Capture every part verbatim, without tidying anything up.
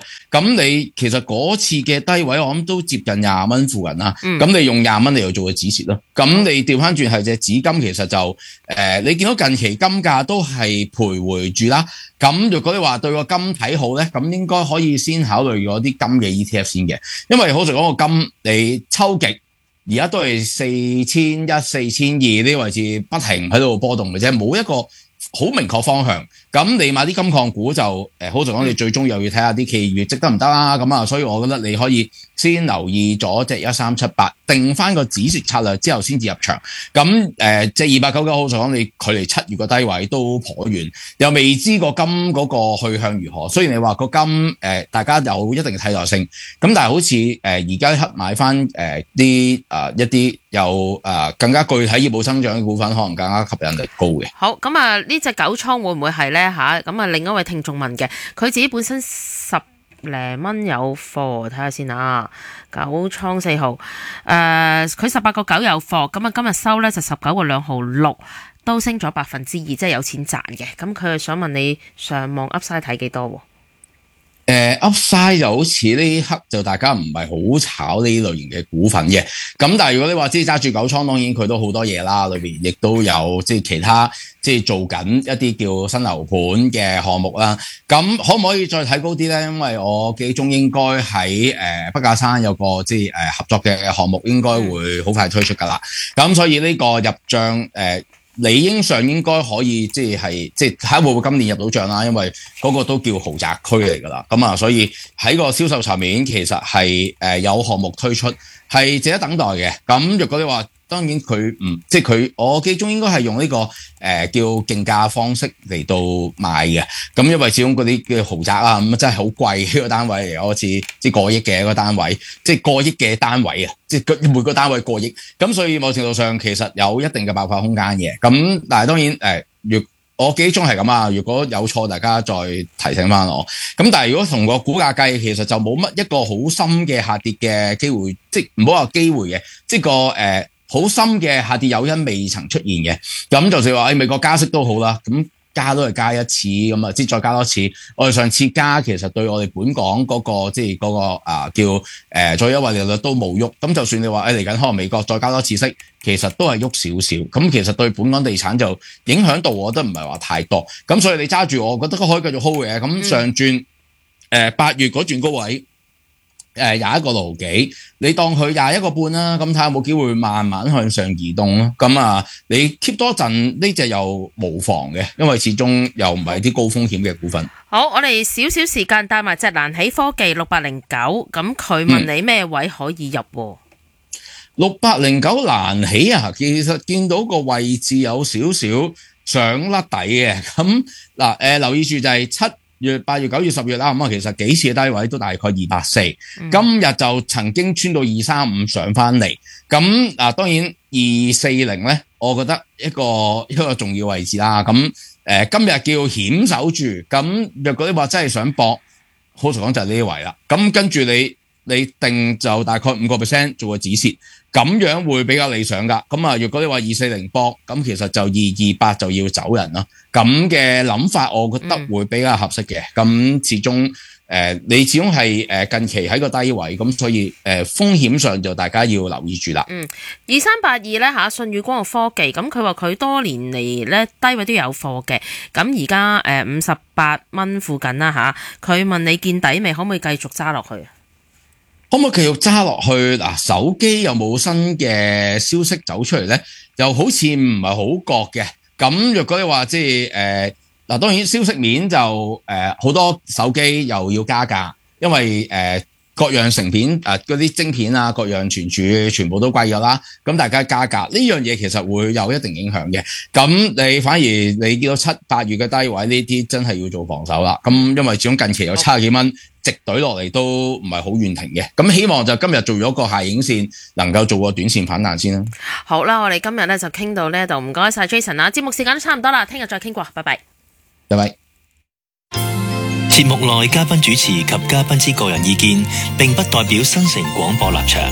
咁你其實嗰次嘅低位我諗都接近廿蚊附近啦。咁、嗯、你用廿蚊嚟做個止蝕咯。咁你調翻轉係隻紙金，其實就誒、呃，你見到近期金價都係徘徊住啦。咁如果你話對個金睇好咧，咁應該可以先考慮嗰啲金嘅 E T F 先嘅，因為好似講個金你抽極。而家都係四千一、四千二呢啲位置不停喺度波動嘅啫，冇一個好明確方向。咁你買啲金礦股就誒，好似講你最終又要睇下啲企業業績得唔得啦。咁啊，所以我覺得你可以先留意咗隻一三七八，定翻個止蝕策略之後先至入場。咁誒，隻二八九九好似講你距離七月個低位都頗遠，又未知個金嗰個去向如何。雖然你話個金誒、呃，大家有一定嘅替代性，咁但係好似誒而家刻買翻誒啲誒一啲有誒、呃、更加具體業務增長嘅股份，可能更加吸引力高嘅。 好，咁啊呢隻九倉會唔會係咧吓？咁啊另一位聽眾問嘅，佢自己本身十零蚊有貨，睇下先啊。九倉四號，誒、呃，佢十八個九有貨，咁啊今日收咧就十九個兩毫六，都升咗百分之二，即係有錢賺嘅。咁佢係想問你上網 Upside 睇幾多？ 誒 Upside 就好似呢刻就大家唔係好炒呢類型嘅股份嘅，咁但係如果你話即係揸住九倉，當然佢都好多嘢啦，裏邊亦都有即係其他即係做緊一啲叫新樓盤嘅項目啦。咁可唔可以再睇高啲咧？因為我記憶中應該喺誒北架山有個即係誒合作嘅項目，應該會好快推出噶啦。咁所以呢個入帳誒。呃理應上應該可以即係即係睇下會唔會今年入到帳啦，因為嗰個都叫豪宅區嚟㗎啦。咁啊，所以喺個銷售層面其實係誒有項目推出，係值得等待嘅。咁若果你話，當然佢唔即係佢，我記中應該係用呢、這個誒、呃、叫競價方式嚟到賣嘅。咁因為始終嗰啲叫豪宅啊，咁真係好貴呢個單位嚟，好似即係過億嘅一個單位，即係過億嘅單位啊，即係每個單位過億。咁所以某程度上其實有一定嘅爆發空間嘅。咁但係當然誒，若、呃、我記中係咁啊，如果有錯，大家再提醒翻我。咁但係如果同個股價計，其實就冇乜一個好深嘅下跌嘅機會，即係唔好話機會嘅，即係個誒。呃好深嘅下跌誘因未曾出現嘅，咁就算話喺美國加息都好啦，咁加都係加一次，咁啊即係再加多次。我哋上次加其實對我哋本港嗰、嗰個即係嗰個啊叫誒再優惠利率都冇喐，咁就算你話誒嚟緊可能美國再加多次息，其實都係喐少少，咁其實對本港地產就影響到我覺得唔係話太多，咁所以你揸住我覺得都可以繼續 hold 嘅。咁上轉誒八月嗰轉高位。誒廿一個六毫幾，你當佢廿一個半啦，咁睇下有冇機會慢慢向上移動咯。咁啊，你 keep 多陣呢隻又無妨嘅，因為始終又唔係啲高風險嘅股份。 好，我哋少少時間帶埋隻蘭起科技六八零九，咁佢問你咩位可以入？ 六八零九蘭起啊，其實見到個位置有少少上甩底嘅。咁嗱誒，留意住就係七月、八月、九月、十月啦，咁啊，其實幾次嘅低位都大概二百四，今日就曾經穿到二三五上翻嚟，咁啊，當然二四零咧，我覺得一個一個重要位置啦。咁誒、呃，今日叫險守住，咁若果你話真係想搏，好實講就係呢啲位啦。咁跟住你你定就大概五個 percent 做個止蝕，咁樣會比較理想噶。咁啊，若果你話二四零搏，咁其實就二二八就要走人啦。咁嘅諗法，我覺得會比較合適嘅。咁、嗯、始終誒、呃，你始終係誒近期喺個低位，咁所以誒、呃、風險上就大家要留意住啦。 嗯，二三八二咧嚇，舜宇光學科技，咁佢話佢多年嚟咧低位都有貨嘅，咁而家誒五十八蚊附近啦嚇，佢問你見底未？可唔可以繼續揸落去？ 可唔可以繼續揸落去？嗱，手機有冇新嘅消息走出嚟咧？又好似唔係好覺嘅。咁若果你話即係誒嗱，當然消息面就誒好、呃、多手機又要加價，因為誒、呃、各樣成片誒嗰啲晶片啊，各樣存儲全部都貴咗啦。咁大家加價呢樣嘢其實會有一定影響嘅。咁你反而你見到七八月嘅低位呢啲真係要做防守啦。咁因為始終近期有七十幾蚊。直隊落嚟都唔係好遠停嘅，咁希望就今日做咗個下影線，能夠做個短線反彈先啦。 好啦，我哋今日咧就傾到呢度，唔該晒 Jason 啦，節目時間都差唔多啦，聽日再傾過，拜拜。 拜拜。 節目內嘉賓主持及嘉賓之個人意見，並不代表新城廣播立場。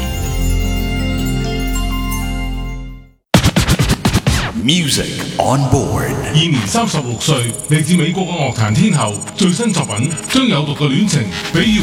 Music on board。 現年三十六歲，嚟自美國嘅樂壇天后，最新作品將有毒嘅戀情比喻